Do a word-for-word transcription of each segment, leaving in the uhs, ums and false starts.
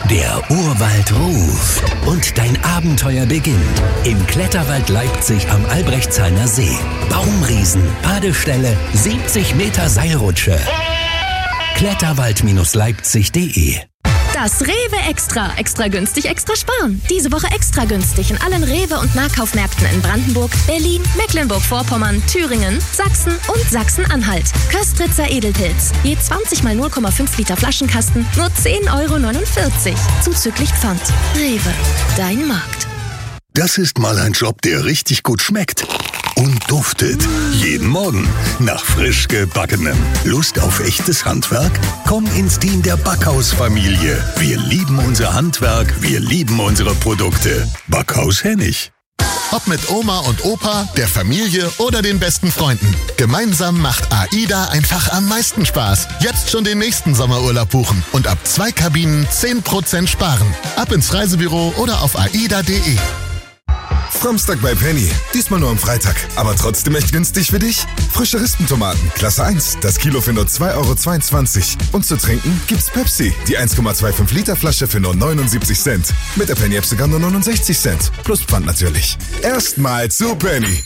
Der Urwald ruft und dein Abenteuer beginnt. Im Kletterwald Leipzig am Albrechtsheimer See. Baumriesen, Badestelle, siebzig Meter Seilrutsche. Kletterwald Leipzig punkt de. Das Rewe Extra. Extra günstig, extra sparen. Diese Woche extra günstig in allen Rewe- und Nahkaufmärkten in Brandenburg, Berlin, Mecklenburg-Vorpommern, Thüringen, Sachsen und Sachsen-Anhalt. Köstritzer Edelpilz. Je zwanzig mal null Komma fünf Liter Flaschenkasten, nur zehn Euro neunundvierzig. Zuzüglich Pfand. Rewe. Dein Markt. Das ist mal ein Job, der richtig gut schmeckt. Und duftet. Jeden Morgen nach frisch gebackenem. Lust auf echtes Handwerk? Komm ins Team der Backhaus-Familie. Wir lieben unser Handwerk, wir lieben unsere Produkte. Backhaus Hennig. Ob mit Oma und Opa, der Familie oder den besten Freunden. Gemeinsam macht AIDA einfach am meisten Spaß. Jetzt schon den nächsten Sommerurlaub buchen und ab zwei Kabinen zehn Prozent sparen. Ab ins Reisebüro oder auf aida punkt de. Samstag bei Penny. Diesmal nur am Freitag. Aber trotzdem echt günstig für dich? Frische Rispentomaten, Klasse eins. Das Kilo für nur zwei Euro zweiundzwanzig. Und zu trinken gibt's Pepsi. Die eins Komma fünfundzwanzig Liter Flasche für nur neunundsiebzig Cent. Mit der Penny-App sogar nur neunundsechzig Cent. Plus Pfand natürlich. Erstmal zu Penny.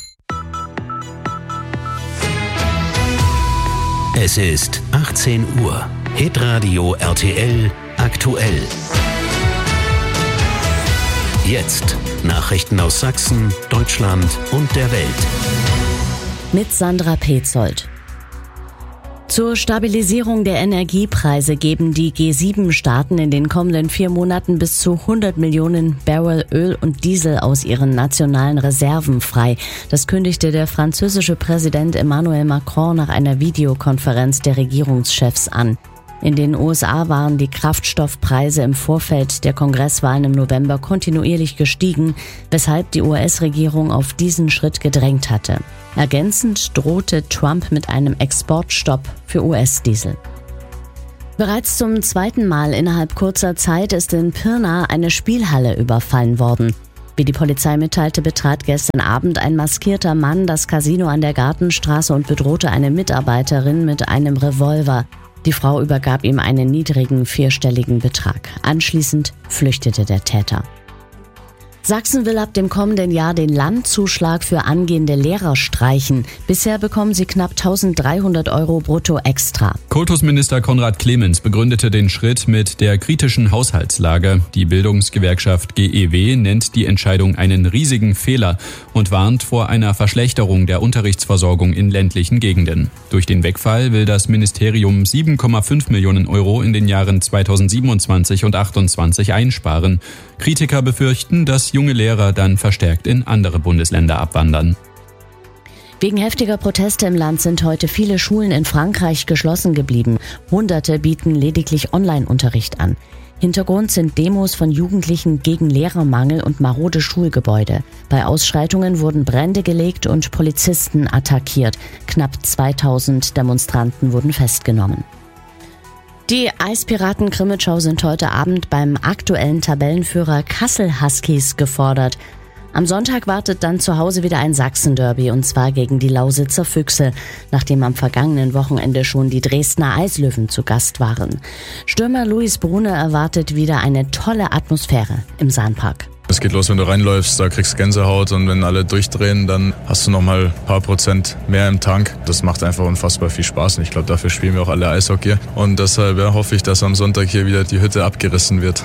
Es ist achtzehn Uhr. Hitradio R T L aktuell. Jetzt Nachrichten aus Sachsen, Deutschland und der Welt. Mit Sandra Petzold. Zur Stabilisierung der Energiepreise geben die G sieben Staaten in den kommenden vier Monaten bis zu hundert Millionen Barrel Öl und Diesel aus ihren nationalen Reserven frei. Das kündigte der französische Präsident Emmanuel Macron nach einer Videokonferenz der Regierungschefs an. In den U S A waren die Kraftstoffpreise im Vorfeld der Kongresswahlen im November kontinuierlich gestiegen, weshalb die U S-Regierung auf diesen Schritt gedrängt hatte. Ergänzend drohte Trump mit einem Exportstopp für U S-Diesel. Bereits zum zweiten Mal innerhalb kurzer Zeit ist in Pirna eine Spielhalle überfallen worden. Wie die Polizei mitteilte, betrat gestern Abend ein maskierter Mann das Casino an der Gartenstraße und bedrohte eine Mitarbeiterin mit einem Revolver. Die Frau übergab ihm einen niedrigen vierstelligen Betrag. Anschließend flüchtete der Täter. Sachsen will ab dem kommenden Jahr den Landzuschlag für angehende Lehrer streichen. Bisher bekommen sie knapp eintausenddreihundert Euro brutto extra. Kultusminister Konrad Clemens begründete den Schritt mit der kritischen Haushaltslage. Die Bildungsgewerkschaft G E W nennt die Entscheidung einen riesigen Fehler und warnt vor einer Verschlechterung der Unterrichtsversorgung in ländlichen Gegenden. Durch den Wegfall will das Ministerium sieben Komma fünf Millionen Euro in den Jahren zweitausendsiebenundzwanzig und achtundzwanzig einsparen. Kritiker befürchten, dass junge Lehrer dann verstärkt in andere Bundesländer abwandern. Wegen heftiger Proteste im Land sind heute viele Schulen in Frankreich geschlossen geblieben. Hunderte bieten lediglich Online-Unterricht an. Hintergrund sind Demos von Jugendlichen gegen Lehrermangel und marode Schulgebäude. Bei Ausschreitungen wurden Brände gelegt und Polizisten attackiert. Knapp zweitausend Demonstranten wurden festgenommen. Die Eispiraten Krimitschau sind heute Abend beim aktuellen Tabellenführer Kassel Huskies gefordert. Am Sonntag wartet dann zu Hause wieder ein Sachsen-Derby, und zwar gegen die Lausitzer Füchse, nachdem am vergangenen Wochenende schon die Dresdner Eislöwen zu Gast waren. Stürmer Luis Brune erwartet wieder eine tolle Atmosphäre im Sahnpark. Es geht los, wenn du reinläufst, da kriegst du Gänsehaut, und wenn alle durchdrehen, dann hast du nochmal ein paar Prozent mehr im Tank. Das macht einfach unfassbar viel Spaß, und ich glaube, dafür spielen wir auch alle Eishockey. Und deshalb ja, hoffe ich, dass am Sonntag hier wieder die Hütte abgerissen wird.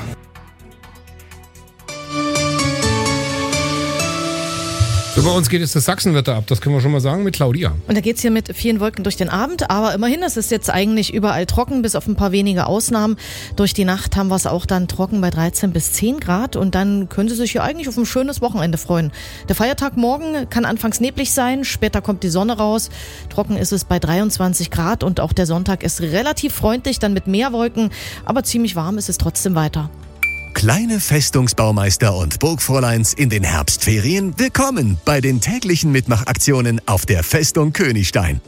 So, bei uns geht jetzt das Sachsenwetter ab, das können wir schon mal sagen, mit Claudia. Und da geht's hier mit vielen Wolken durch den Abend, aber immerhin, es ist jetzt eigentlich überall trocken, bis auf ein paar wenige Ausnahmen. Durch die Nacht haben wir es auch dann trocken bei dreizehn bis zehn Grad, und dann können Sie sich hier eigentlich auf ein schönes Wochenende freuen. Der Feiertag morgen kann anfangs neblig sein, später kommt die Sonne raus. Trocken ist es bei dreiundzwanzig Grad, und auch der Sonntag ist relativ freundlich, dann mit mehr Wolken, aber ziemlich warm ist es trotzdem weiter. Kleine Festungsbaumeister und Burgfräuleins in den Herbstferien, willkommen bei den täglichen Mitmachaktionen auf der Festung Königstein.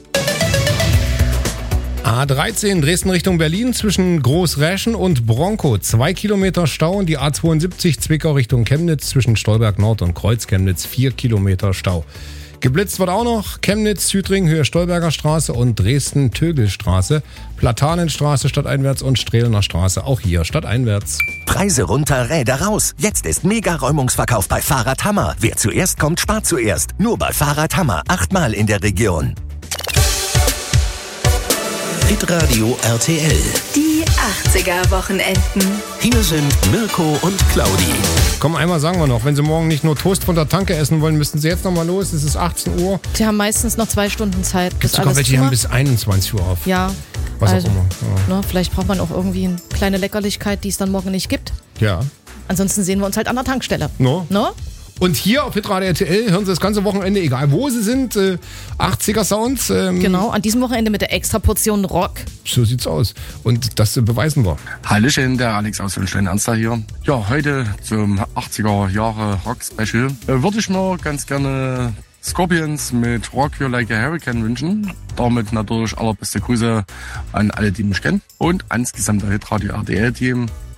A dreizehn Dresden Richtung Berlin zwischen Großräschen und Bronkow. Zwei Kilometer Stau, und die A zweiundsiebzig Zwickau Richtung Chemnitz zwischen Stolberg Nord und Kreuz Chemnitz. Vier Kilometer Stau. Geblitzt wird auch noch Chemnitz, Südring, Höhe Stolberger Straße und Dresden-Tögelstraße, Platanenstraße stadteinwärts und Strehlener Straße, auch hier stadteinwärts. Preise runter, Räder raus. Jetzt ist Mega-Räumungsverkauf bei Fahrradhammer. Wer zuerst kommt, spart zuerst. Nur bei Fahrradhammer. Achtmal in der Region. Hitradio R T L. Die achtziger-Wochenenden. Hier sind Mirko und Claudi. Komm, einmal sagen wir noch, wenn Sie morgen nicht nur Toast von der Tanke essen wollen, müssen Sie jetzt noch mal los. Es ist achtzehn Uhr. Sie haben meistens noch zwei Stunden Zeit. Es gibt sogar welche, die haben bis einundzwanzig Uhr auf. Ja. Was also, auch immer. Ja. Ne, vielleicht braucht man auch irgendwie eine kleine Leckerlichkeit, die es dann morgen nicht gibt. Ja. Ansonsten sehen wir uns halt an der Tankstelle. No. No? Und hier auf Hitradio R T L hören Sie das ganze Wochenende, egal wo Sie sind, äh, achtziger Sounds. Ähm, genau, an diesem Wochenende mit der extra Portion Rock. So sieht's aus. Und das äh, beweisen wir. Hallöchen, der Alex aus Schlein-Ernster hier. Ja, heute zum achtziger Jahre Rock Special äh, würde ich mir ganz gerne Scorpions mit Rock You Like a Hurricane wünschen. Damit natürlich allerbeste Grüße an alle, die mich kennen und ans gesamte Hitradio R T L-Team.